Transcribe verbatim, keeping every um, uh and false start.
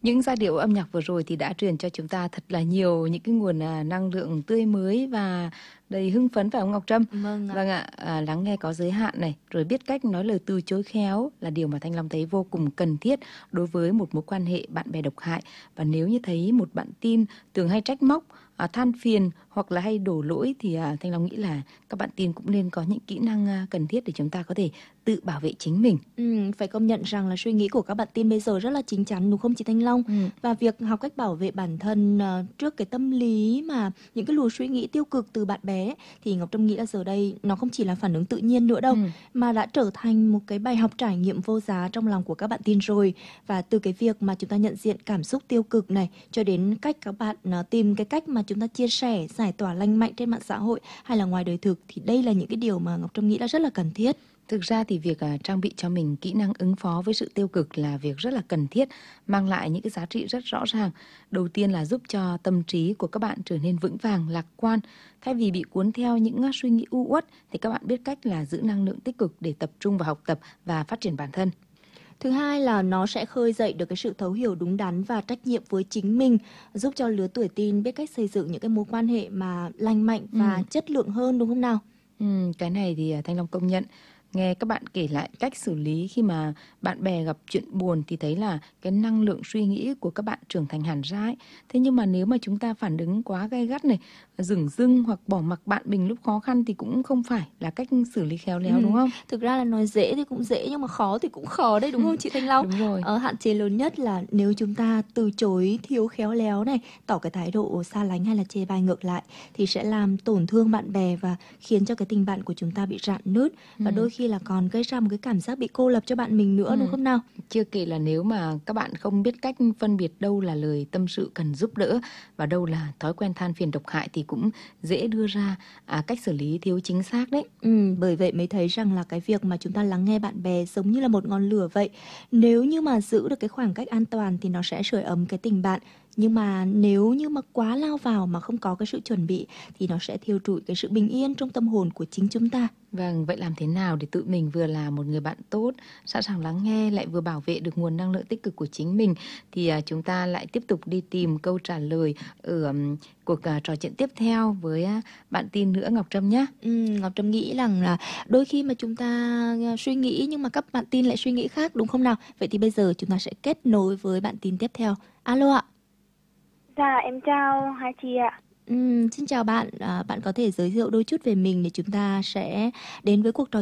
Những giai điệu âm nhạc vừa rồi thì đã truyền cho chúng ta thật là nhiều những cái nguồn à, năng lượng tươi mới và đầy hưng phấn, phải không Ngọc Trâm? Vâng ạ. Vâng ạ, à, lắng nghe có giới hạn này, rồi biết cách nói lời từ chối khéo là điều mà Thanh Long thấy vô cùng cần thiết đối với một mối quan hệ bạn bè độc hại. Và nếu như thấy một bạn tin thường hay trách móc, à, than phiền hoặc là hay đổ lỗi thì à, Thanh Long nghĩ là các bạn tin cũng nên có những kỹ năng à, cần thiết để chúng ta có thể tự bảo vệ chính mình. Ừm, phải công nhận rằng là suy nghĩ của các bạn tin bây giờ rất là chín chắn đúng không chị Thanh Long? Ừ. Và việc học cách bảo vệ bản thân ờ, trước cái tâm lý mà những cái luồng suy nghĩ tiêu cực từ bạn bè ấy, thì Ngọc Trâm nghĩ là giờ đây nó không chỉ là phản ứng tự nhiên nữa đâu, Ừ. mà đã trở thành một cái bài học trải nghiệm vô giá trong lòng của các bạn tin rồi. Và từ cái việc mà chúng ta nhận diện cảm xúc tiêu cực này cho đến cách các bạn ờ, tìm cái cách mà chúng ta chia sẻ, giải tỏa lành mạnh trên mạng xã hội hay là ngoài đời thực, thì đây là những cái điều mà Ngọc Trâm nghĩ là rất là cần thiết. Thực ra thì việc à, trang bị cho mình kỹ năng ứng phó với sự tiêu cực là việc rất là cần thiết, mang lại những cái giá trị rất rõ ràng. Đầu tiên là giúp cho tâm trí của các bạn trở nên vững vàng, lạc quan. Thay vì bị cuốn theo những à, suy nghĩ u uất thì các bạn biết cách là giữ năng lượng tích cực để tập trung vào học tập và phát triển bản thân. Thứ hai là nó sẽ khơi dậy được cái sự thấu hiểu đúng đắn và trách nhiệm với chính mình, giúp cho lứa tuổi teen biết cách xây dựng những cái mối quan hệ mà lành mạnh và Ừ. chất lượng hơn đúng không nào? Ừ, cái này thì à, Thanh Long công nhận. Nghe các bạn kể lại cách xử lý khi mà bạn bè gặp chuyện buồn thì thấy là cái năng lượng suy nghĩ của các bạn trưởng thành hẳn ra ấy. Thế nhưng mà nếu mà chúng ta phản ứng quá gay gắt này, dửng dưng hoặc bỏ mặc bạn mình lúc khó khăn thì cũng không phải là cách xử lý khéo léo, đúng Ừm, không? thực ra là nói dễ thì cũng dễ nhưng mà khó thì cũng khó đấy, đúng không chị Thanh Long? Đúng rồi. Ờ, hạn chế lớn nhất là nếu chúng ta từ chối thiếu khéo léo này, tỏ cái thái độ xa lánh hay là chê bai ngược lại thì sẽ làm tổn thương bạn bè và khiến cho cái tình bạn của chúng ta bị rạn nứt và Ừ. đôi khi là còn gây ra một cái cảm giác bị cô lập cho bạn mình nữa, đúng Ừ. không nào? Chưa kể là nếu mà các bạn không biết cách phân biệt đâu là lời tâm sự cần giúp đỡ và đâu là thói quen than phiền độc hại thì cũng dễ đưa ra à, cách xử lý thiếu chính xác đấy. Ừm, bởi vậy mới thấy rằng là cái việc mà chúng ta lắng nghe bạn bè giống như là một ngọn lửa vậy. Nếu như mà giữ được cái khoảng cách an toàn thì nó sẽ sưởi ấm cái tình bạn. Nhưng mà nếu như mà quá lao vào mà không có cái sự chuẩn bị thì nó sẽ thiêu trụi cái sự bình yên trong tâm hồn của chính chúng ta. Vâng, vậy làm thế nào để tự mình vừa là một người bạn tốt, sẵn sàng lắng nghe lại vừa bảo vệ được nguồn năng lượng tích cực của chính mình thì à, chúng ta lại tiếp tục đi tìm câu trả lời ở um, cuộc à, trò chuyện tiếp theo với à, bạn tin nữa Ngọc Trâm nhé. Ừm, Ngọc Trâm nghĩ rằng là đôi khi mà chúng ta à, suy nghĩ nhưng mà các bạn tin lại suy nghĩ khác đúng không nào? Vậy thì bây giờ chúng ta sẽ kết nối với bạn tin tiếp theo. Alo ạ. Dạ, em chào hai chị ạ. Ừm, xin chào bạn, à, bạn có thể giới thiệu đôi chút về mình để chúng ta sẽ đến với cuộc trò